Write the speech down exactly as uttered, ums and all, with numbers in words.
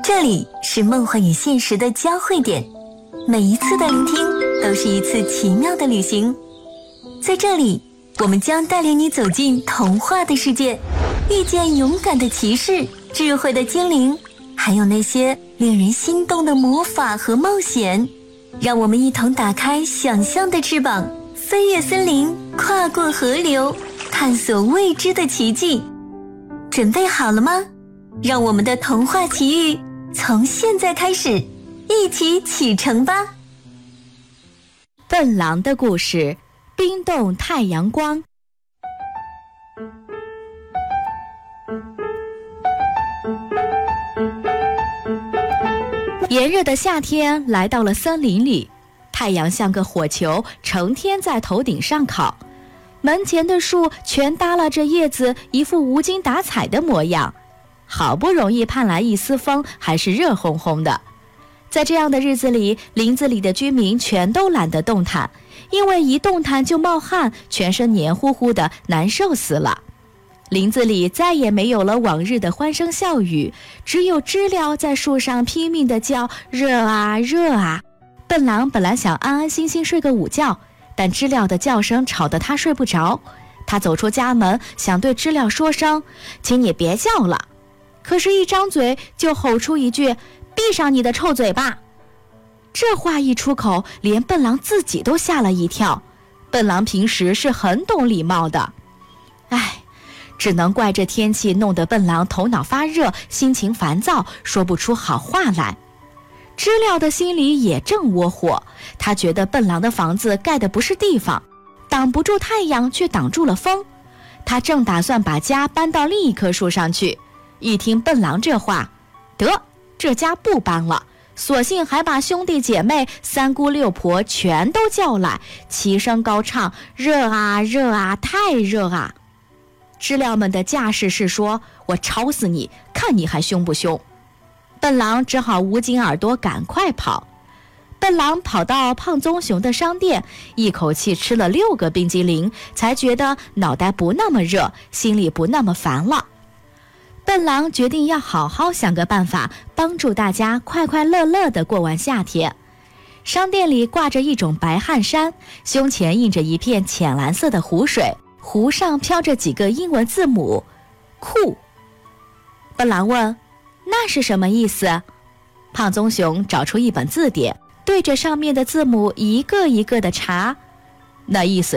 这里是梦幻与现实的交汇点，每一次的聆听都是一次奇妙的旅行。在这里，我们将带领你走进童话的世界，遇见勇敢的骑士、智慧的精灵，还有那些令人心动的魔法和冒险。让我们一同打开想象的翅膀，飞越森林，跨过河流，探索未知的奇迹。准备好了吗？让我们的童话奇遇从现在开始，一起启程吧。 笨狼的故事，冰冻太阳光。炎热的夏天来到了森林里，太阳像个火球，成天在头顶上烤。门前的树全耷拉着叶子，一副无精打采的模样。好不容易盼来一丝风，还是热烘烘的。在这样的日子里，林子里的居民全都懒得动弹，因为一动弹就冒汗，全身黏糊糊的，难受死了。林子里再也没有了往日的欢声笑语，只有知了在树上拼命地叫，热啊热啊。笨狼本来想安安心心睡个午觉，但知了的叫声吵得他睡不着。他走出家门，想对知了说声，请你别叫了。可是一张嘴就吼出一句，闭上你的臭嘴巴。这话一出口，连笨狼自己都吓了一跳。笨狼平时是很懂礼貌的。唉，只能怪这天气弄得笨狼头脑发热，心情烦躁，说不出好话来。知了的心里也正窝火，他觉得笨狼的房子盖的不是地方，挡不住太阳，却挡住了风。他正打算把家搬到另一棵树上去，一听笨狼这话，得，这家不搬了，索性还把兄弟姐妹、三姑六婆全都叫来，齐声高唱，热啊热啊，太热啊。知了们的架势是说，我吵死你，看你还凶不凶。笨狼只好捂紧耳朵赶快跑。笨狼跑到胖棕熊的商店，一口气吃了六个冰激凌，才觉得脑袋不那么热，心里不那么烦了。笨狼决定要好好想个办法，帮助大家快快乐乐地过完夏天。商店里挂着一种白汗衫，胸前印着一片浅蓝色的湖水，湖上飘着几个英文字母，酷。笨狼问，那是什么意思？胖棕熊找出一本字典，对着上面的字母一个一个的查，那意思